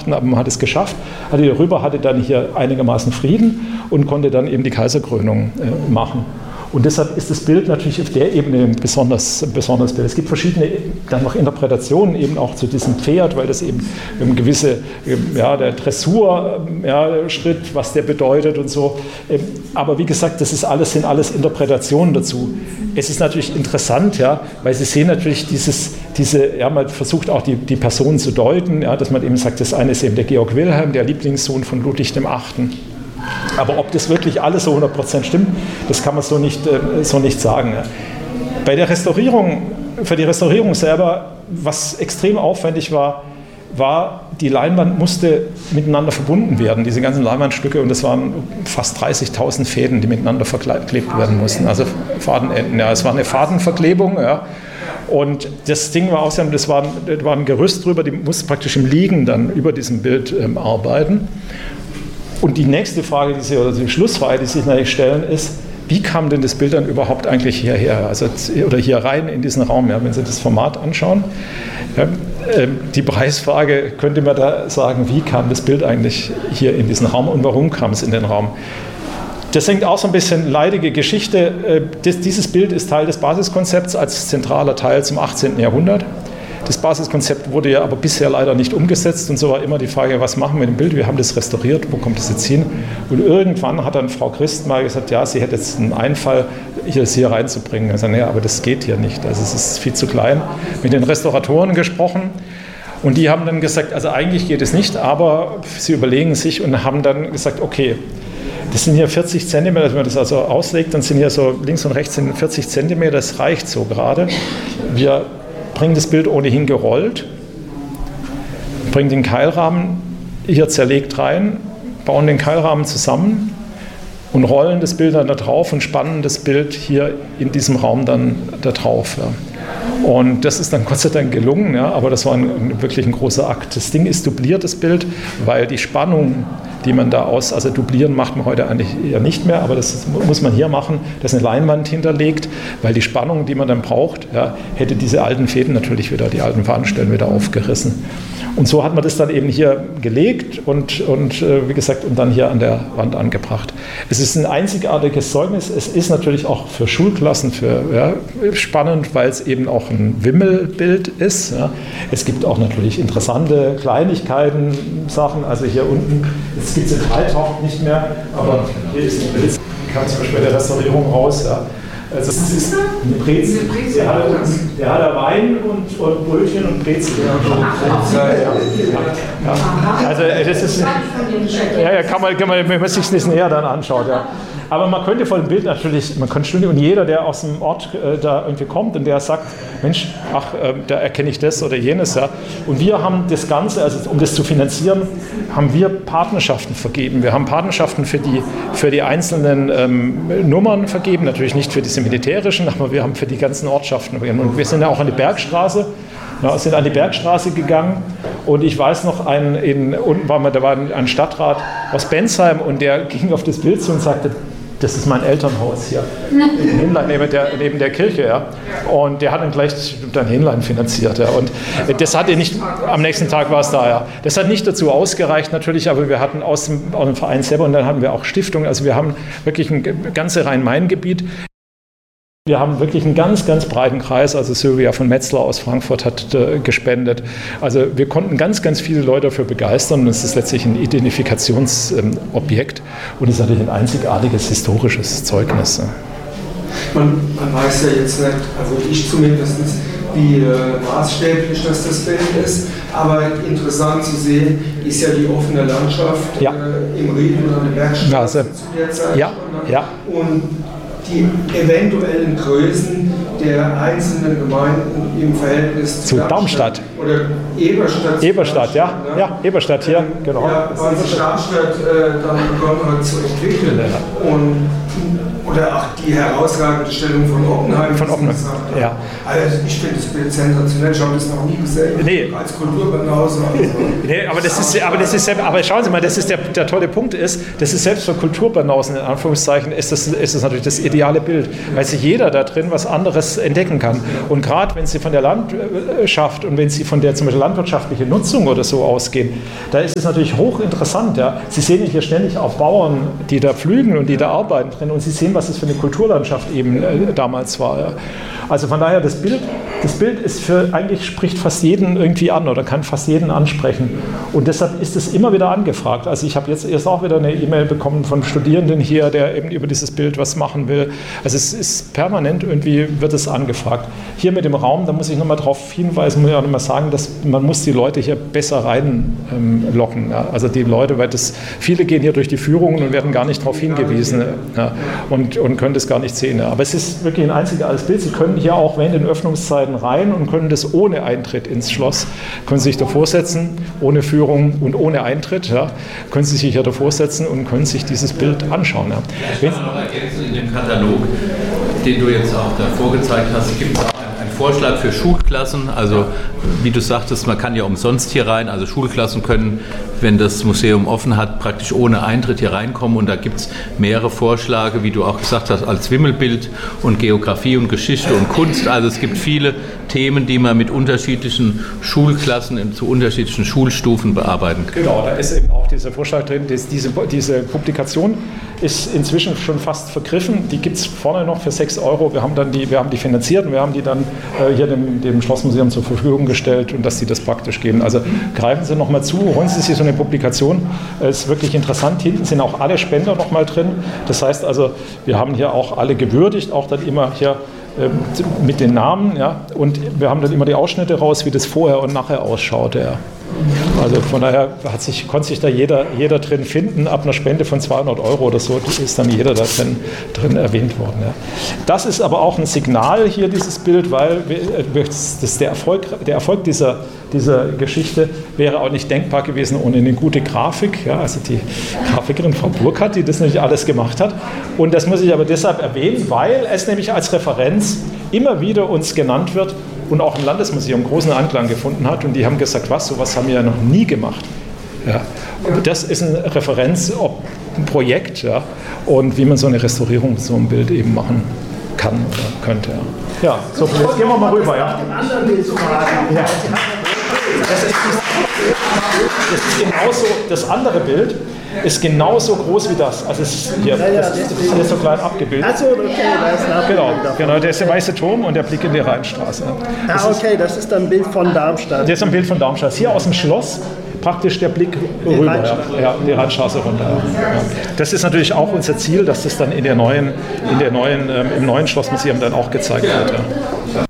8., aber man hat es geschafft, hatte dann hier einigermaßen Frieden und konnte dann eben die Kaiserkrönung machen. Und deshalb ist das Bild natürlich auf der Ebene ein besonderes Bild. Es gibt verschiedene dann noch Interpretationen eben auch zu diesem Pferd, weil das eben gewisse, der Dressurschritt, was der bedeutet und so. Aber wie gesagt, das sind alles Interpretationen dazu. Es ist natürlich interessant, weil Sie sehen natürlich man versucht auch die Personen zu deuten, dass man eben sagt, das eine ist eben der Georg Wilhelm, der Lieblingssohn von Ludwig VIII. Aber ob das wirklich alles so 100% stimmt, das kann man so nicht sagen. Bei der Restaurierung, für die Restaurierung selber, was extrem aufwendig war, die Leinwand musste miteinander verbunden werden, diese ganzen Leinwandstücke, und das waren fast 30.000 Fäden, die miteinander verklebt werden mussten, also Fadenenden. Es war eine Fadenverklebung, und das Ding war außerdem, das war ein Gerüst drüber, die musste praktisch im Liegen dann über diesem Bild arbeiten. Und die nächste Frage, die Schlussfrage, die sich natürlich stellen, ist, wie kam denn das Bild dann überhaupt eigentlich hierher, oder hier rein in diesen Raum? Wenn Sie das Format anschauen, die Preisfrage, könnte man da sagen, wie kam das Bild eigentlich hier in diesen Raum und warum kam es in den Raum? Das hängt auch so ein bisschen leidige Geschichte. Dieses Bild ist Teil des Basiskonzepts als zentraler Teil zum 18. Jahrhundert. Das Basiskonzept wurde ja aber bisher leider nicht umgesetzt, und so war immer die Frage, was machen wir mit dem Bild? Wir haben das restauriert, wo kommt das jetzt hin? Und irgendwann hat dann Frau Christ mal gesagt, sie hätte jetzt einen Einfall, das hier reinzubringen. Ich sagte, aber das geht hier nicht, also es ist viel zu klein. Mit den Restauratoren gesprochen, und die haben dann gesagt, also eigentlich geht es nicht, aber sie überlegen sich und haben dann gesagt, okay, das sind hier 40 Zentimeter, wenn man das also auslegt, dann sind hier so links und rechts sind 40 Zentimeter, das reicht so gerade. Wir bringen das Bild ohnehin gerollt, bringen den Keilrahmen hier zerlegt rein, bauen den Keilrahmen zusammen und rollen das Bild dann da drauf und spannen das Bild hier in diesem Raum dann da drauf. Und das ist dann Gott sei Dank gelungen, aber das war wirklich ein großer Akt. Das Ding ist dubliertes Bild, weil die Spannung, die man da also dublieren macht man heute eigentlich eher nicht mehr, aber das muss man hier machen, das ist eine Leinwand hinterlegt, weil die Spannung, die man dann braucht, hätte diese alten Fäden natürlich wieder, die alten Fadenstellen wieder aufgerissen. Und so hat man das dann eben hier gelegt und wie gesagt, und dann hier an der Wand angebracht. Es ist ein einzigartiges Zeugnis, es ist natürlich auch für Schulklassen spannend, weil es eben auch ein Wimmelbild ist. Es gibt auch natürlich interessante Kleinigkeiten, Sachen, also hier unten, das Skizze 3 taucht nicht mehr, aber hier ist ein Bild, kam zum Beispiel bei der Restaurierung raus. Also es ist eine Brezel. Der hat Wein und Brötchen und Brezel. Also das ist, kann man, wenn man sich das näher dann anschaut. Aber man könnte von dem Bild natürlich, man kann Stunde, und jeder, der aus dem Ort da irgendwie kommt und der sagt, Mensch, da erkenne ich das oder jenes. Und wir haben das Ganze, also um das zu finanzieren, haben wir Partnerschaften vergeben. Wir haben Partnerschaften für die einzelnen Nummern vergeben, natürlich nicht für diese militärischen, aber wir haben für die ganzen Ortschaften vergeben. Und wir sind ja auch an die Bergstraße. Sind an die Bergstraße gegangen, und ich weiß noch, unten da war ein Stadtrat aus Bensheim, und der ging auf das Bild zu und sagte, das ist mein Elternhaus hier, im Hinlein, neben der Kirche. Und der hat dann gleich dein Hinlein finanziert. Und das hat nicht, am nächsten Tag war es da. Das hat nicht dazu ausgereicht natürlich, aber wir hatten aus dem Verein selber, und dann hatten wir auch Stiftungen, also wir haben wirklich ein ganzes Rhein-Main-Gebiet. Wir haben wirklich einen ganz, ganz breiten Kreis, also Sylvia von Metzler aus Frankfurt hat gespendet. Also wir konnten ganz, ganz viele Leute dafür begeistern, und es ist letztlich ein Identifikationsobjekt, und es ist natürlich ein einzigartiges historisches Zeugnis. Man weiß ja jetzt nicht, also ich zumindest, wie maßstäblich das Bild ist, aber interessant zu sehen ist ja die offene Landschaft im Ried und an der Bergstraße zu der Zeit. Und die eventuellen Größen der einzelnen Gemeinden im Verhältnis zu Darmstadt. Oder Eberstadt. Eberstadt, Eberstadt hier, genau. Ja, weil sich Darmstadt dann begonnen hat zu entwickeln. Und Oder auch die herausragende Stellung von Oppenheim. Ja. Also ich finde das Bild sensationell, ich habe das noch nie gesehen. Als Kulturbanause. Also. Nee, aber schauen Sie mal, das ist der tolle Punkt ist, das ist selbst für Kulturbanausen in Anführungszeichen ist das natürlich das ideale Bild, weil sich jeder da drin was anderes entdecken kann. Und gerade wenn Sie von der Landschaft und wenn Sie von der zum Beispiel landwirtschaftlichen Nutzung oder so ausgehen, da ist es natürlich hochinteressant. Ja. Sie sehen hier ständig auch Bauern, die da pflügen und die da arbeiten drin und Sie sehen, was es für eine Kulturlandschaft eben damals war. Ja. Also von daher, das Bild ist eigentlich spricht fast jeden irgendwie an oder kann fast jeden ansprechen. Und deshalb ist es immer wieder angefragt. Also ich habe jetzt erst auch wieder eine E-Mail bekommen von Studierenden hier, der eben über dieses Bild was machen will. Also es ist permanent irgendwie, wird es angefragt. Hier mit dem Raum, da muss ich nochmal darauf hinweisen, muss ich auch nochmal sagen, dass man muss die Leute hier besser reinlocken. Ja. Also die Leute, weil viele gehen hier durch die Führungen und werden gar nicht darauf hingewiesen ja, und können das gar nicht sehen. Ja. Aber es ist wirklich ein einzigartiges Bild. Sie können hier auch während den Öffnungszeiten rein und können das ohne Eintritt ins Schloss, können Sie sich davor setzen, ohne Führung und ohne Eintritt, ja, können Sie sich hier davor setzen und können sich dieses Bild anschauen. Ja. Ich kann noch ergänzen, in dem Katalog, den du jetzt auch da vorgezeigt hast, gibt es auch einen Vorschlag für Schulklassen, also wie du sagtest, man kann ja umsonst hier rein, also Schulklassen können, wenn das Museum offen hat, praktisch ohne Eintritt hier reinkommen und da gibt es mehrere Vorschläge, wie du auch gesagt hast, als Wimmelbild und Geografie und Geschichte und Kunst, also es gibt viele Themen, die man mit unterschiedlichen Schulklassen zu unterschiedlichen Schulstufen bearbeiten kann. Genau, da ist eben auch dieser Vorschlag drin, diese Publikation ist inzwischen schon fast vergriffen, die gibt es vorne noch für 6 €, wir haben die finanziert und wir haben die dann hier dem Schlossmuseum zur Verfügung gestellt und dass sie das praktisch geben. Also greifen Sie nochmal zu, holen Sie sich so eine Publikation, es ist wirklich interessant, hinten sind auch alle Spender nochmal drin, das heißt also, wir haben hier auch alle gewürdigt, auch dann immer hier mit den Namen, ja, und wir haben dann immer die Ausschnitte raus, wie das vorher und nachher ausschaute. Ja. Also von daher konnte sich da jeder drin finden, ab einer Spende von 200 € oder so ist dann jeder da drin erwähnt worden. Ja. Das ist aber auch ein Signal hier, dieses Bild, weil der Erfolg dieser Geschichte wäre auch nicht denkbar gewesen ohne eine gute Grafik. Ja, also die Grafikerin Frau Burkhardt, die das nämlich alles gemacht hat. Und das muss ich aber deshalb erwähnen, weil es nämlich als Referenz immer wieder uns genannt wird und auch im Landesmuseum großen Anklang gefunden hat. Und die haben gesagt, sowas haben wir ja noch nie gemacht. Ja. Und das ist eine Referenz, ein Projekt, ja, und wie man so eine Restaurierung so ein Bild eben machen kann oder könnte. Ja, ja, so, jetzt gehen wir mal rüber. Ja. Ja. Das andere Bild ist genauso groß wie das. Also es ist hier, das ist so klein abgebildet. Achso, okay, da ist ein Abbildung. Genau, der ist der weiße Turm und der Blick in die Rheinstraße. Das ist ein Bild von Darmstadt. Das ist ein Bild von Darmstadt. Hier aus dem Schloss praktisch der Blick rüber, die Rheinstraße runter. Ja. Das ist natürlich auch unser Ziel, dass das dann im neuen Schlossmuseum dann auch gezeigt wird. Ja.